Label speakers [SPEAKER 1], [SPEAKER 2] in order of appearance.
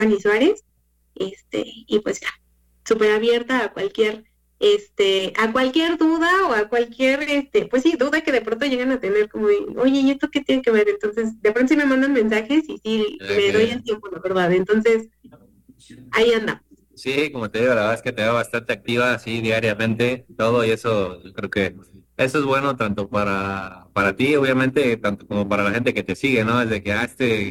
[SPEAKER 1] Fanny Suárez, y pues ya, súper abierta a cualquier duda o a cualquier, pues sí, duda que de pronto llegan a tener, como de, oye, ¿y esto qué tiene que ver? Entonces, de pronto sí me mandan mensajes y sí,
[SPEAKER 2] Ya
[SPEAKER 1] me doy
[SPEAKER 2] que
[SPEAKER 1] el tiempo, la verdad. Entonces, ahí anda.
[SPEAKER 2] sí, como te digo, la verdad es que te veo bastante activa así diariamente, todo, y eso yo creo que eso es bueno tanto para ti, obviamente, tanto como para la gente que te sigue, ¿no? Es de que, este